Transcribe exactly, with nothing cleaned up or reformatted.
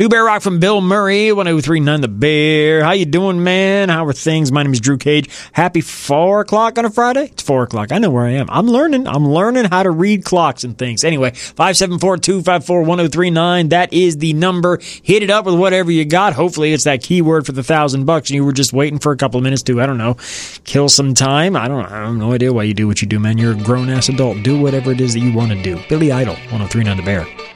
New Bear Rock from Bill Murray, one oh three point nine The Bear. How you doing, man? How are things? My name is Drew Cage. Happy four o'clock on a Friday? It's four o'clock. I know where I am. I'm learning. I'm learning how to read clocks and things. Anyway, five seven four, two five four, one oh three nine. That is the number. Hit it up with whatever you got. Hopefully it's that keyword for the thousand bucks and you were just waiting for a couple of minutes to, I don't know, kill some time. I don't I have no idea why you do what you do, man. You're a grown-ass adult. Do whatever it is that you want to do. Billy Idol, one oh three point nine The Bear.